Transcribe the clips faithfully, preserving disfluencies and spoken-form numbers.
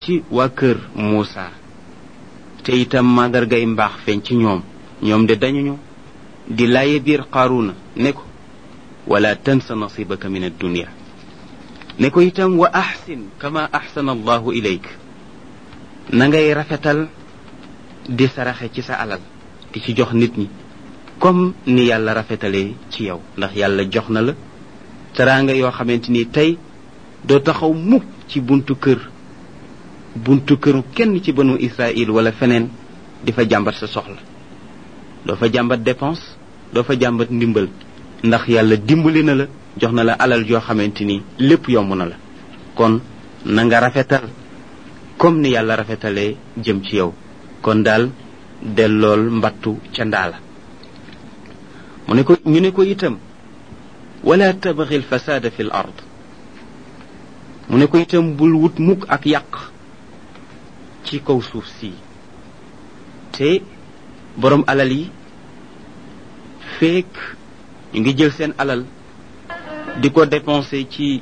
ci waa kër Muusa te itam màndargay mbaax feeñ ci ñoom ñoom de dañuñu di laaye biir Qaaruna ne ko wala tansa nasibaka min addunia ne ko itam wa ahsin kama ahsana allahu ilayk na ngay rafetal di saraxe ci sa alal di ci jox nit ñi comme ni yàlla rafetalee ci yow ndax yàlla jox na la teraanga yoo xamante ni tey doo taxaw mukk ci buntu kër buntu këru kenn ci banu Israël wala feneen di fa jàmbat sa soxla doo fa jàmbat dépense doo fa jàmbat ndimbal ndax yàlla dimbali na la jox na la alal joo xamante ni lépp yomb na la kon na nga rafetal comme ni yàlla rafetalee jëm ci yow kon daal dellool mbattu ca ndaala mu ne ko ñu ne ko itam wala tabghi alfasada fi l ard mu ne ko itam bul wut mukk ak yàq ci kaw suuf si te borom alal yi fekk ñu ngi jël seen alal di ko dépenser ci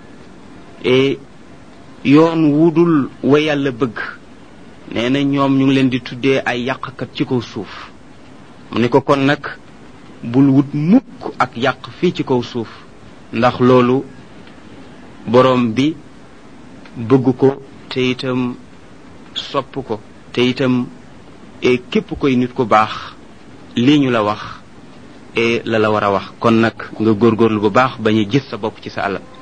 yoon wudul wa yàlla bëgg nee na ñoom ñu ngi leen di tuddee ay yàqkat ci kaw suuf mu ne ko kon nag bul wut mukk ak yàq fii ci kaw suuf ndax loolu borom bi bëgg ko te itam sopp ko te itam e képp koy nit ku baax lii ñu la wax e la la war a wax kon nag nga góorgóorlu bu baax bañ a gis sa bopp ci sa alal